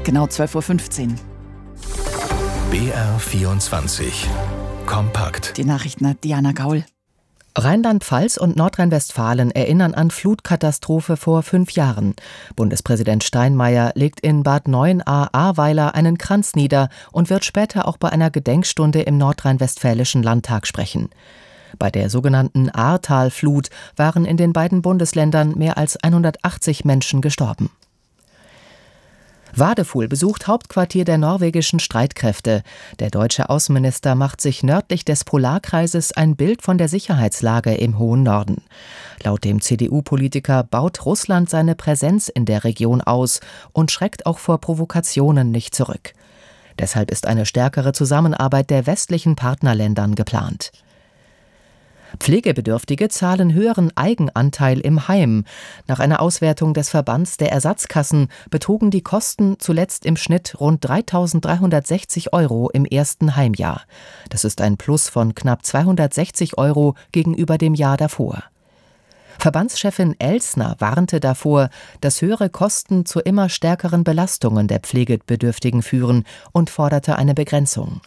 Genau 12.15 Uhr. BR24 kompakt. Die Nachrichten hat Diana Gaul. Rheinland-Pfalz und Nordrhein-Westfalen erinnern an Flutkatastrophe vor 5 Jahren. Bundespräsident Steinmeier legt in Bad Neuenahr-Ahrweiler einen Kranz nieder und wird später auch bei einer Gedenkstunde im nordrhein-westfälischen Landtag sprechen. Bei der sogenannten Ahrtal-Flut waren in den beiden Bundesländern mehr als 180 Menschen gestorben. Wadefuhl besucht Hauptquartier der norwegischen Streitkräfte. Der deutsche Außenminister macht sich nördlich des Polarkreises ein Bild von der Sicherheitslage im hohen Norden. Laut dem CDU-Politiker baut Russland seine Präsenz in der Region aus und schreckt auch vor Provokationen nicht zurück. Deshalb ist eine stärkere Zusammenarbeit der westlichen Partnerländern geplant. Pflegebedürftige zahlen höheren Eigenanteil im Heim. Nach einer Auswertung des Verbands der Ersatzkassen betrugen die Kosten zuletzt im Schnitt rund 3.360 € im ersten Heimjahr. Das ist ein Plus von knapp 260 € gegenüber dem Jahr davor. Verbandschefin Elsner warnte davor, dass höhere Kosten zu immer stärkeren Belastungen der Pflegebedürftigen führen und forderte eine Begrenzung.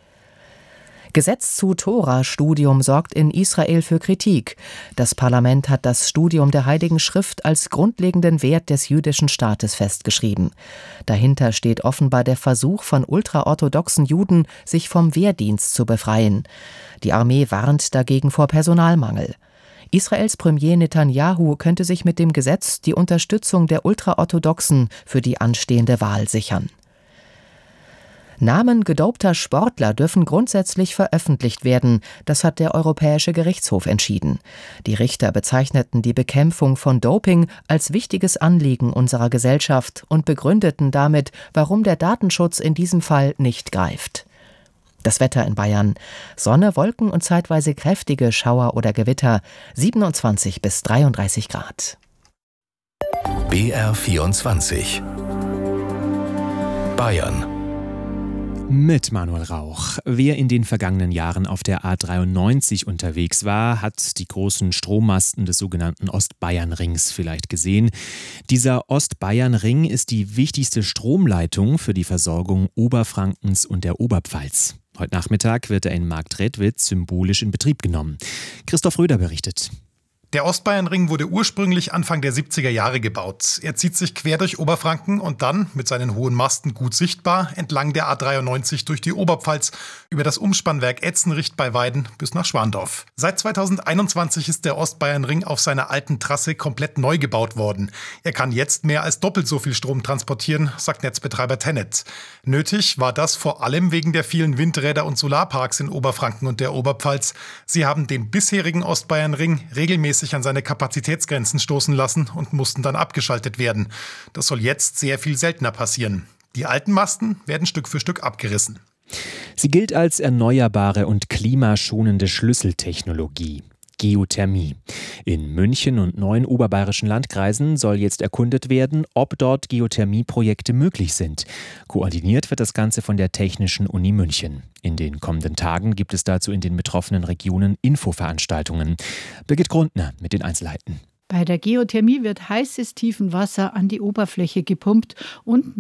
Gesetz zu Tora-Studium sorgt in Israel für Kritik. Das Parlament hat das Studium der Heiligen Schrift als grundlegenden Wert des jüdischen Staates festgeschrieben. Dahinter steht offenbar der Versuch von ultraorthodoxen Juden, sich vom Wehrdienst zu befreien. Die Armee warnt dagegen vor Personalmangel. Israels Premier Netanyahu könnte sich mit dem Gesetz die Unterstützung der Ultraorthodoxen für die anstehende Wahl sichern. Namen gedopter Sportler dürfen grundsätzlich veröffentlicht werden. Das hat der Europäische Gerichtshof entschieden. Die Richter bezeichneten die Bekämpfung von Doping als wichtiges Anliegen unserer Gesellschaft und begründeten damit, warum der Datenschutz in diesem Fall nicht greift. Das Wetter in Bayern. Sonne, Wolken und zeitweise kräftige Schauer oder Gewitter. 27 bis 33 Grad. BR24 Bayern. Mit Manuel Rauch. Wer in den vergangenen Jahren auf der A93 unterwegs war, hat die großen Strommasten des sogenannten Ostbayernrings vielleicht gesehen. Dieser Ostbayernring ist die wichtigste Stromleitung für die Versorgung Oberfrankens und der Oberpfalz. Heute Nachmittag wird er in Marktredwitz symbolisch in Betrieb genommen. Christoph Röder berichtet. Der Ostbayernring wurde ursprünglich Anfang der 70er Jahre gebaut. Er zieht sich quer durch Oberfranken und dann, mit seinen hohen Masten gut sichtbar, entlang der A93 durch die Oberpfalz, über das Umspannwerk Etzenricht bei Weiden bis nach Schwandorf. Seit 2021 ist der Ostbayernring auf seiner alten Trasse komplett neu gebaut worden. Er kann jetzt mehr als doppelt so viel Strom transportieren, sagt Netzbetreiber TenneT. Nötig war das vor allem wegen der vielen Windräder und Solarparks in Oberfranken und der Oberpfalz. Sie haben den bisherigen Ostbayernring regelmäßig an seine Kapazitätsgrenzen stoßen lassen und mussten dann abgeschaltet werden. Das soll jetzt sehr viel seltener passieren. Die alten Masten werden Stück für Stück abgerissen. Sie gilt als erneuerbare und klimaschonende Schlüsseltechnologie. Geothermie. In München und 9 oberbayerischen Landkreisen soll jetzt erkundet werden, ob dort Geothermieprojekte möglich sind. Koordiniert wird das Ganze von der Technischen Uni München. In den kommenden Tagen gibt es dazu in den betroffenen Regionen Infoveranstaltungen. Birgit Grundner mit den Einzelheiten. Bei der Geothermie wird heißes Tiefenwasser an die Oberfläche gepumpt und